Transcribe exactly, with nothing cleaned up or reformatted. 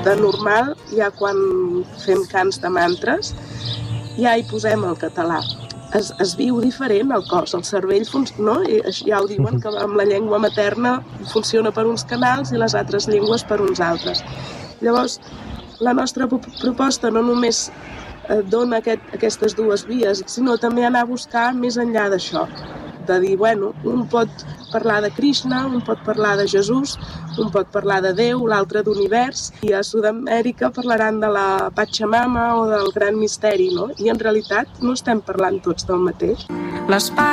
de normal, ja quan fem cants de mantres, ja hi posem el català. Es, es viu diferent el cos, el cervell, no? Ja ho diuen, que amb la llengua materna funciona per uns canals i les altres llengües per uns altres. Llavors, la nostra proposta no només dona aquest, aquestes dues vies, sinó també anar a buscar més enllà d'això, de dir, bueno, un pot parlar de Krishna, un pot parlar de Jesús, un pot parlar de Déu, l'altre d'univers, i a Sud-amèrica parlaran de la Pachamama o del gran misteri, no? I en realitat no estem parlant tots del mateix. L'espai